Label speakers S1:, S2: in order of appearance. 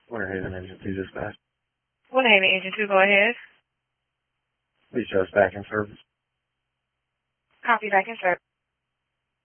S1: Winter Haven Agency dispatch.
S2: Winter Haven Agency, go ahead.
S1: Please show us back in service.
S2: Copy, back in service.